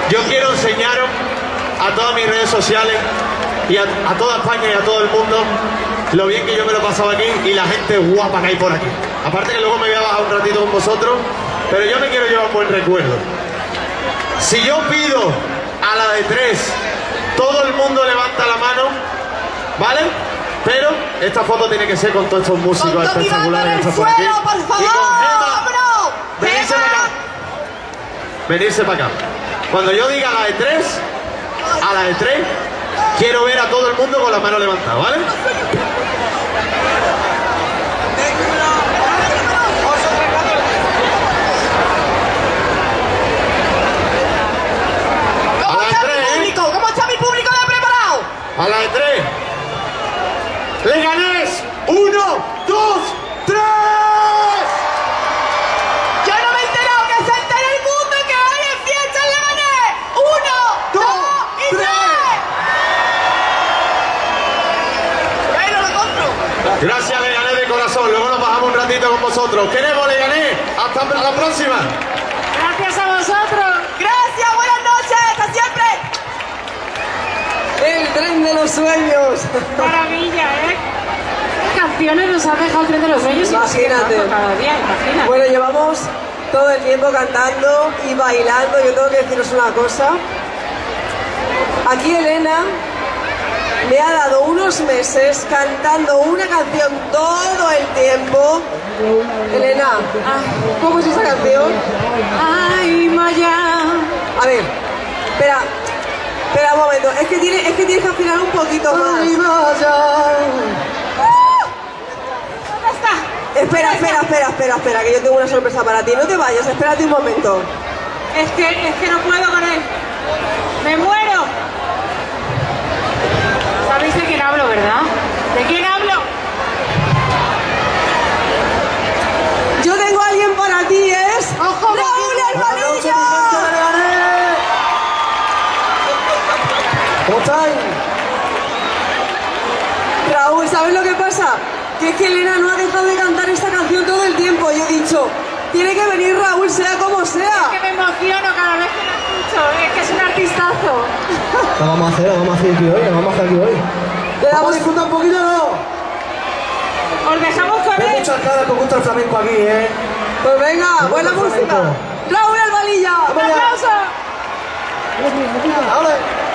Yo quiero enseñaros a todas mis redes sociales y a toda España y a todo el mundo lo bien que yo me lo he pasado aquí y la gente guapa que hay por aquí. Aparte que luego me voy a bajar un ratito con vosotros, pero yo me quiero llevar un buen recuerdo. Si yo pido a la de 3, todo el mundo levanta la mano, ¿vale? Pero esta foto tiene que ser con todos estos músicos espectaculares que están por aquí. Por favor, y con Gemma. Venirse para acá. Venirse para acá. Cuando yo diga a la de 3, quiero ver a todo el mundo con las manos levantadas, ¿vale? ¿Cómo está mi público de preparado? A la de 3. ¡Leganés! 1, 2, 3. Yo no me he enterado, que se entere el mundo que hay en fiesta en Leganés. 1, 2 y 3. Ahí no lo compro. Gracias, Leganés de corazón. Luego nos bajamos un ratito con vosotros. ¡Queremos, Leganés! ¡Hasta la próxima! Gracias a vosotros. Gracias, buenas noches, hasta siempre. El tren de los sueños. Maravilla, ¿eh? ¿Qué canciones nos ha dejado el tren de los sueños? Imagínate. Cada día, imagínate. Bueno, llevamos todo el tiempo cantando y bailando. Yo tengo que deciros una cosa. Aquí Elena me ha dado unos meses cantando una canción todo el tiempo. Elena, ¿cómo es esa canción? Ay, Maya. A ver, espera un momento. Es que tienes que afinar un poquito más. ¿Dónde está? Espera, que yo tengo una sorpresa para ti. No te vayas, espérate un momento. Es que no puedo con él. Me muero. ¿Sabéis de quién hablo, verdad? ¿De quién hablo? Yo tengo a alguien para ti, ¿es? ¡Ojo, ¡Raúl Hermanillo! ¿Cómo estáis? Raúl, ¿sabes lo que pasa? Que es que Elena no ha dejado de cantar esta canción todo el tiempo. Yo he dicho, tiene que venir Raúl, sea como sea. Que me emociono cada vez que lo escucho. Es que es un artistazo. La vamos a hacer aquí hoy. Le ¿Vamos a damos... disfrutar un poquito o no? Os dejamos con Hay él. muchas caras que gusta el flamenco aquí, ¿eh? Pues venga, buena gusta el música. flamenco. Raúl Hermanillo. ¡Un aplauso! ¡Vale!